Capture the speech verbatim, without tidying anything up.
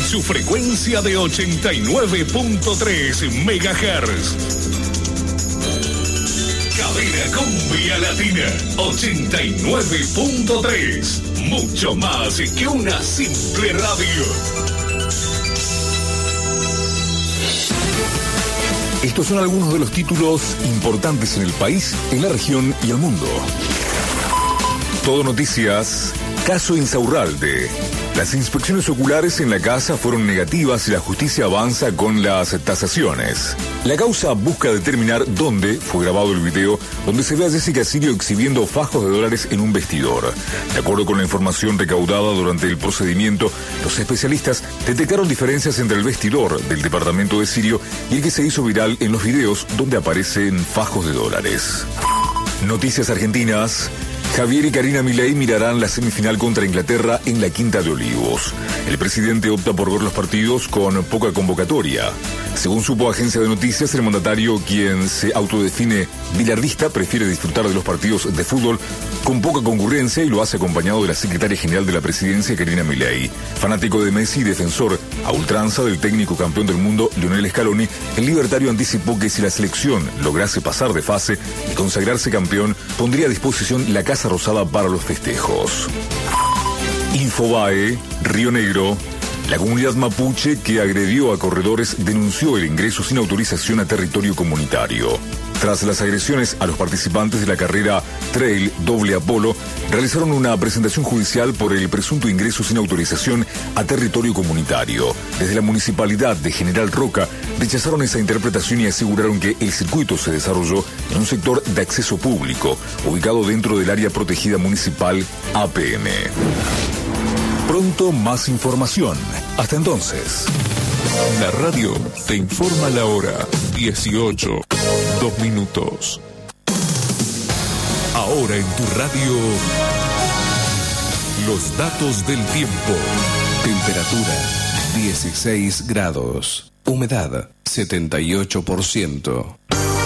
su frecuencia de ochenta y nueve punto tres megahertz. Cadena Cumbia Latina, ochenta y nueve punto tres. Mucho más que una simple radio. Estos son algunos de los títulos importantes en el país, en la región y el mundo. Todo Noticias, caso Insaurralde. Las inspecciones oculares en la casa fueron negativas y la justicia avanza con las tasaciones. La causa busca determinar dónde fue grabado el video donde se ve a Jessica Sirio exhibiendo fajos de dólares en un vestidor. De acuerdo con la información recaudada durante el procedimiento, los especialistas detectaron diferencias entre el vestidor del departamento de Sirio y el que se hizo viral en los videos donde aparecen fajos de dólares. Noticias argentinas. Javier y Karina Milei mirarán la semifinal contra Inglaterra en la Quinta de Olivos. El presidente opta por ver los partidos con poca convocatoria. Según supo Agencia de Noticias, el mandatario, quien se autodefine bilardista, prefiere disfrutar de los partidos de fútbol con poca concurrencia y lo hace acompañado de la secretaria general de la presidencia, Karina Milei. Fanático de Messi y defensor a ultranza del técnico campeón del mundo, Lionel Scaloni, el libertario anticipó que si la selección lograse pasar de fase y consagrarse campeón, pondría a disposición la Casa Rosada para los festejos. Infobae, Río Negro. La comunidad mapuche que agredió a corredores denunció el ingreso sin autorización a territorio comunitario. Tras las agresiones a los participantes de la carrera Trail Doble Apolo, realizaron una presentación judicial por el presunto ingreso sin autorización a territorio comunitario. Desde la municipalidad de General Roca rechazaron esa interpretación y aseguraron que el circuito se desarrolló en un sector de acceso público, ubicado dentro del área protegida municipal A P M. Pronto más información. Hasta entonces. La radio te informa la hora dieciocho, dos minutos. Ahora en tu radio, los datos del tiempo. Temperatura dieciséis grados. Humedad setenta y ocho por ciento.